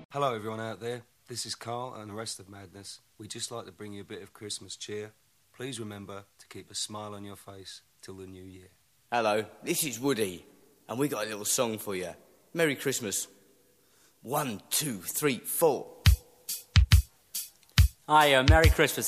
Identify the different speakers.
Speaker 1: Hello everyone out there, this is Carl and the rest of Madness. We'd just like to bring you a bit of Christmas cheer. Please remember to keep a smile on your face till the new year.
Speaker 2: Hello, this is Woody, and we got a little song for you. Merry Christmas. 1, 2, 3, 4.
Speaker 3: Hi, Merry Christmas.